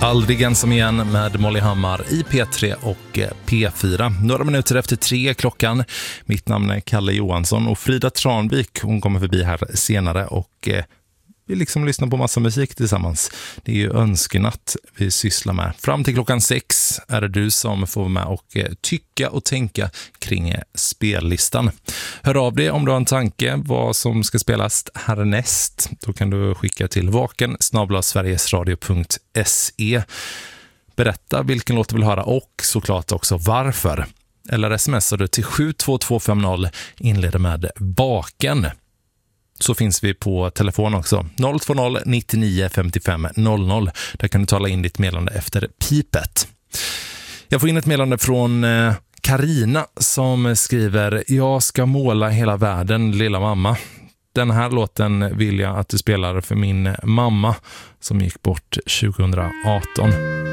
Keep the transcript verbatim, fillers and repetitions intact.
Aldrig ensam igen med Molly Hammar i P tre och P fyra. Några minuter efter tre klockan. Mitt namn är Kalle Johansson och Frida Tranvik, hon kommer förbi här senare och eh, vi liksom lyssnar på massa musik tillsammans. Det är ju önskenatt vi sysslar med. Fram till klockan sex är det du som får med och eh, tycka och tänka kring eh, spellistan. Hör av dig om du har en tanke vad som ska spelas härnäst. Då kan du skicka till vaken snabel-a sverigesradio punkt se. Berätta vilken låt du vill höra och såklart också varför. Eller smsar du till sju två två fem noll, inleder med baken. Så finns vi på telefon också. noll två noll nittionio femtiofem noll noll. Där kan du tala in ditt meddelande efter pipet. Jag får in ett meddelande från Karina som skriver: jag ska måla hela världen, lilla mamma. Den här låten vill jag att du spelar för min mamma som gick bort tjugohundraarton.